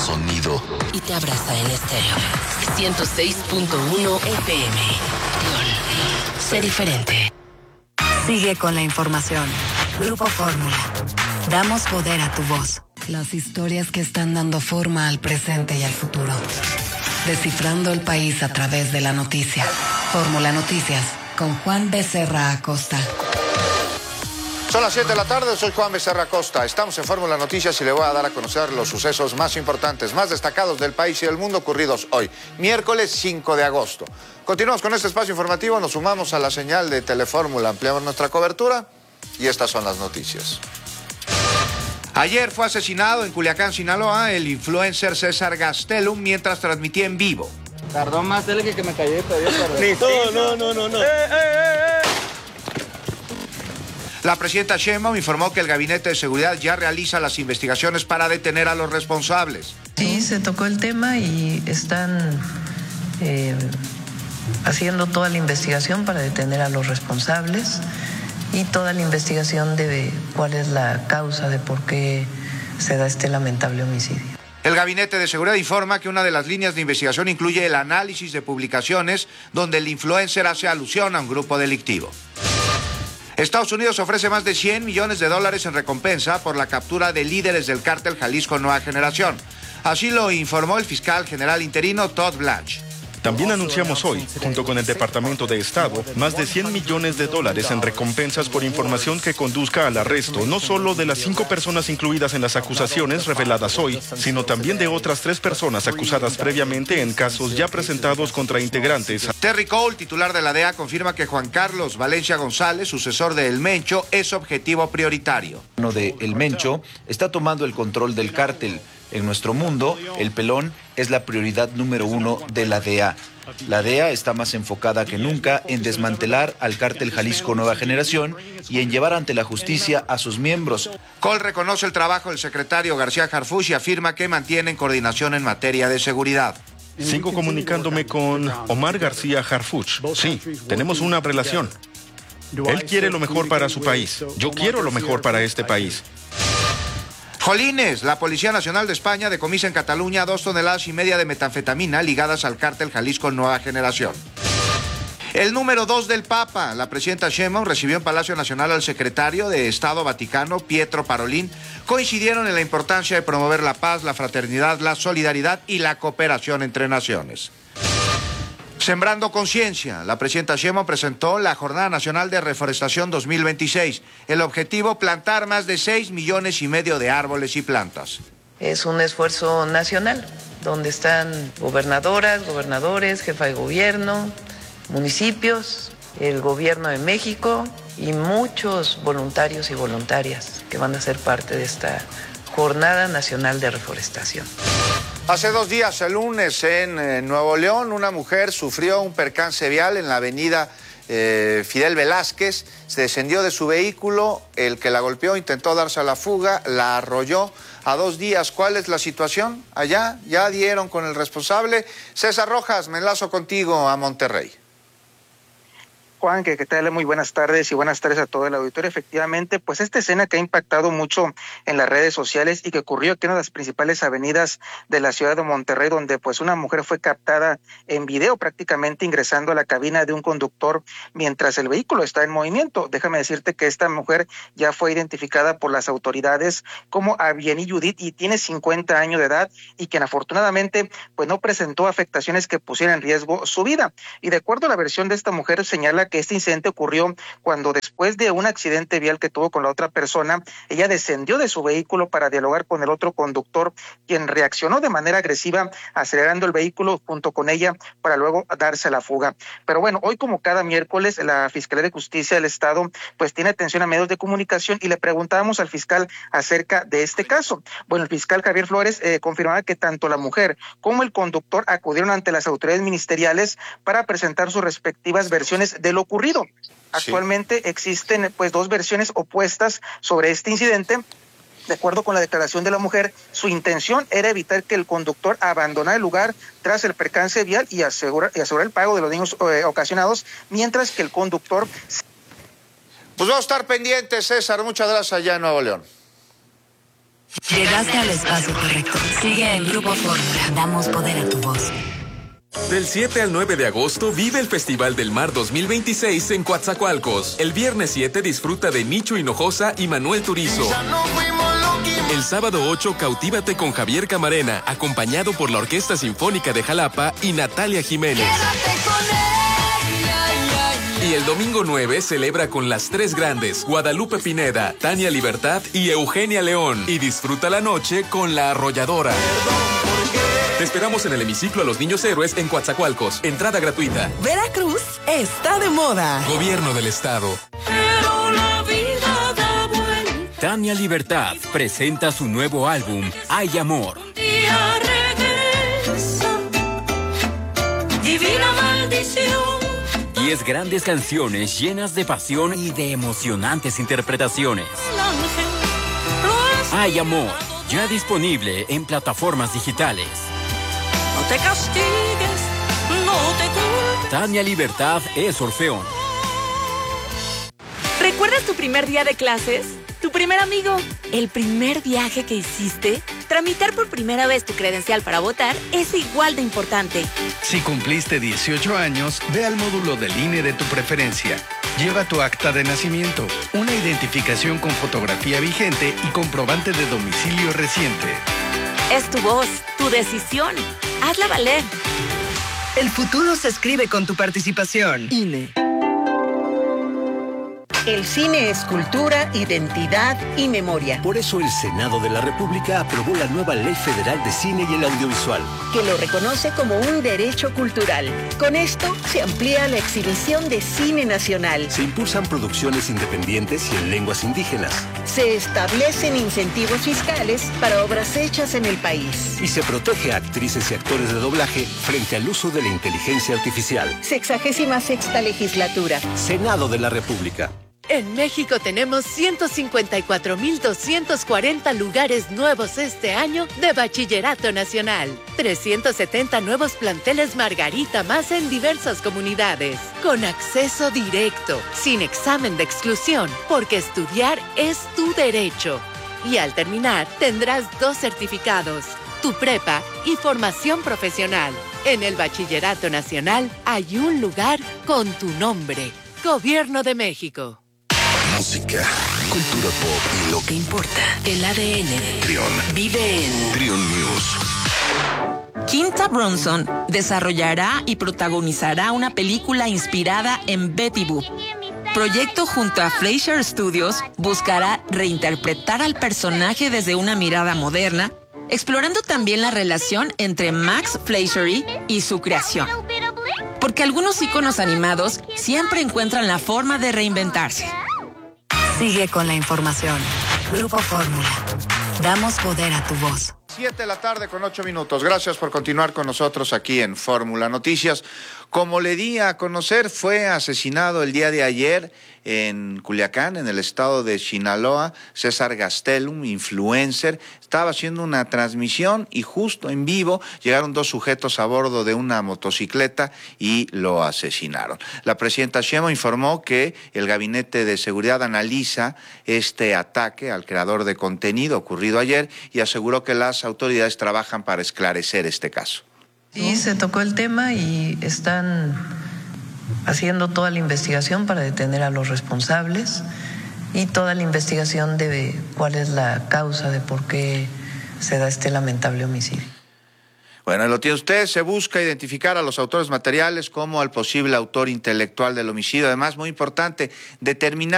sonido. Y te abraza en estéreo. 106.1 FM. Sé diferente. Sigue con la información. Grupo Fórmula. Damos poder a tu voz. Las historias que están dando forma al presente y al futuro. Descifrando el país a través de la noticia. Fórmula Noticias, con Juan Becerra Acosta. Son las 7 de la tarde, soy Juan Becerra Acosta. Estamos en Fórmula Noticias y le voy a dar a conocer los sucesos más importantes, más destacados del país y del mundo ocurridos hoy, miércoles 5 de agosto. Continuamos con este espacio informativo, nos sumamos a la señal de Telefórmula, ampliamos nuestra cobertura y estas son las noticias. Ayer fue asesinado en Culiacán, Sinaloa, el influencer César Gastelum mientras transmitía en vivo. Tardó más él que me callé todavía. No. La presidenta Sheinbaum informó que el Gabinete de Seguridad ya realiza las investigaciones para detener a los responsables. Sí, se tocó el tema y están haciendo toda la investigación para detener a los responsables y toda la investigación de cuál es la causa de por qué se da este lamentable homicidio. El Gabinete de Seguridad informa que una de las líneas de investigación incluye el análisis de publicaciones donde el influencer hace alusión a un grupo delictivo. Estados Unidos ofrece más de $100 millones en recompensa por la captura de líderes del cártel Jalisco Nueva Generación. Así lo informó el fiscal general interino Todd Blanche. También anunciamos hoy, junto con el Departamento de Estado, más de $100 millones en recompensas por información que conduzca al arresto, no solo de las 5 personas incluidas en las acusaciones reveladas hoy, sino también de otras 3 personas acusadas previamente en casos ya presentados contra integrantes. Terry Cole, titular de la DEA, confirma que Juan Carlos Valencia González, sucesor de El Mencho, es objetivo prioritario. De El Mencho está tomando el control del cártel. En nuestro mundo, el pelón es la prioridad número 1 de la DEA. La DEA está más enfocada que nunca en desmantelar al cártel Jalisco Nueva Generación y en llevar ante la justicia a sus miembros. Cole reconoce el trabajo del secretario García Harfuch y afirma que mantienen coordinación en materia de seguridad. Sigo comunicándome con Omar García Harfuch. Sí, tenemos una relación. Él quiere lo mejor para su país. Yo quiero lo mejor para este país. Jolines, la Policía Nacional de España decomisa en Cataluña 2,5 toneladas de metanfetamina ligadas al cártel Jalisco Nueva Generación. El número 2 del Papa, la presidenta Sheinbaum, recibió en Palacio Nacional al secretario de Estado Vaticano, Pietro Parolin. Coincidieron en la importancia de promover la paz, la fraternidad, la solidaridad y la cooperación entre naciones. Sembrando conciencia, la presidenta Sheinbaum presentó la Jornada Nacional de Reforestación 2026. El objetivo, plantar más de 6,5 millones de árboles y plantas. Es un esfuerzo nacional, donde están gobernadoras, gobernadores, jefa de gobierno, municipios, el gobierno de México y muchos voluntarios y voluntarias que van a ser parte de esta Jornada Nacional de Reforestación. Hace 2 días, el lunes, en Nuevo León, una mujer sufrió un percance vial en la avenida Fidel Velázquez. Se descendió de su vehículo, el que la golpeó intentó darse a la fuga, la arrolló. A 2 días, ¿cuál es la situación allá? ¿Ya dieron con el responsable? César Rojas, me enlazo contigo a Monterrey. Juan, que tal, muy buenas tardes y buenas tardes a todo el auditorio. Efectivamente, pues esta escena que ha impactado mucho en las redes sociales y que ocurrió aquí en una de las principales avenidas de la ciudad de Monterrey, donde pues una mujer fue captada en video prácticamente ingresando a la cabina de un conductor mientras el vehículo está en movimiento. Déjame decirte que esta mujer ya fue identificada por las autoridades como Avieni Judith y tiene 50 años de edad y quien afortunadamente pues no presentó afectaciones que pusieran en riesgo su vida. Y de acuerdo a la versión de esta mujer, señala que este incidente ocurrió cuando después de un accidente vial que tuvo con la otra persona, ella descendió de su vehículo para dialogar con el otro conductor, quien reaccionó de manera agresiva, acelerando el vehículo junto con ella para luego darse a la fuga. Pero bueno, hoy como cada miércoles, la Fiscalía de Justicia del Estado pues tiene atención a medios de comunicación y le preguntábamos al fiscal acerca de este caso. Bueno, el fiscal Javier Flores confirmaba que tanto la mujer como el conductor acudieron ante las autoridades ministeriales para presentar sus respectivas versiones de lo ocurrido. Actualmente existen pues 2 versiones opuestas sobre este incidente. De acuerdo con la declaración de la mujer, su intención era evitar que el conductor abandonara el lugar tras el percance vial y asegurar el pago de los daños ocasionados, mientras que el conductor... Pues vamos a estar pendientes, César. Muchas gracias allá en Nuevo León. Llegaste al espacio correcto. Sigue en Grupo Fórmula. Damos poder a tu voz. Del 7 al 9 de agosto vive el Festival del Mar 2026 en Coatzacoalcos. El viernes 7 disfruta de Nicho Hinojosa y Manuel Turizo. El sábado 8 cautívate con Javier Camarena, acompañado por la Orquesta Sinfónica de Jalapa y Natalia Jiménez. Y el domingo 9 celebra con las tres grandes, Guadalupe Pineda, Tania Libertad y Eugenia León. Y disfruta la noche con La Arrolladora. Te esperamos en el hemiciclo a los Niños Héroes en Coatzacoalcos. Entrada gratuita. Veracruz está de moda. Gobierno del Estado. Pero la vida da vuelta. Tania Libertad presenta su nuevo álbum, Hay Amor. Día regresa. Divina maldición. 10 grandes canciones llenas de pasión y de emocionantes interpretaciones. Hay Amor, ya disponible en plataformas digitales. No te castigues, no te culpes. Tania Libertad es Orfeón. ¿Recuerdas tu primer día de clases? ¿Tu primer amigo? ¿El primer viaje que hiciste? Tramitar por primera vez tu credencial para votar es igual de importante. Si cumpliste 18 años, ve al módulo del INE de tu preferencia. Lleva tu acta de nacimiento, una identificación con fotografía vigente y comprobante de domicilio reciente. Es tu voz, tu decisión. Hazla valer. El futuro se escribe con tu participación. INE. El cine es cultura, identidad y memoria. Por eso el Senado de la República aprobó la nueva Ley Federal de Cine y el Audiovisual, que lo reconoce como un derecho cultural. Con esto se amplía la exhibición de cine nacional. Se impulsan producciones independientes y en lenguas indígenas. Se establecen incentivos fiscales para obras hechas en el país. Y se protege a actrices y actores de doblaje frente al uso de la inteligencia artificial. 66ª legislatura. Senado de la República. En México tenemos 154,240 lugares nuevos este año de Bachillerato Nacional. 370 nuevos planteles Margarita más en diversas comunidades. Con acceso directo, sin examen de exclusión, porque estudiar es tu derecho. Y al terminar, tendrás 2 certificados, tu prepa y formación profesional. En el Bachillerato Nacional hay un lugar con tu nombre. Gobierno de México. Música, cultura pop y lo que importa. El ADN de Trión. Vive en Trión News. Quinta Brunson desarrollará y protagonizará una película inspirada en Betty Boop. Proyecto junto a Fleischer Studios buscará reinterpretar al personaje desde una mirada moderna, explorando también la relación entre Max Fleischer y su creación. Porque algunos íconos animados siempre encuentran la forma de reinventarse. Sigue con la información. Grupo Fórmula. Damos poder a tu voz. 7 de la tarde con 8 minutos. Gracias por continuar con nosotros aquí en Fórmula Noticias. Como le di a conocer, fue asesinado el día de ayer en Culiacán, en el estado de Sinaloa, César Gastelum, influencer. Estaba haciendo una transmisión y justo en vivo llegaron 2 sujetos a bordo de una motocicleta y lo asesinaron. La presidenta Sheinbaum informó que el Gabinete de Seguridad analiza este ataque al creador de contenido ocurrido ayer y aseguró que las autoridades trabajan para esclarecer este caso. Sí, se tocó el tema y están haciendo toda la investigación para detener a los responsables y toda la investigación de cuál es la causa de por qué se da este lamentable homicidio. Bueno, lo tiene usted, se busca identificar a los autores materiales como al posible autor intelectual del homicidio. Además, muy importante, determinar